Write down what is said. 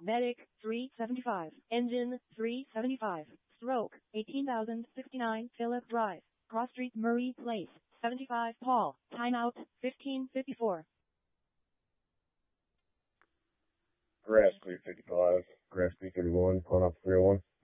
Medic 375. Engine 375. Stroke 18,069 Phillip Drive. Cross Street Murray Place. 75 Paul. Timeout 15:54. Grass 355. Grass 331. Calling up 301.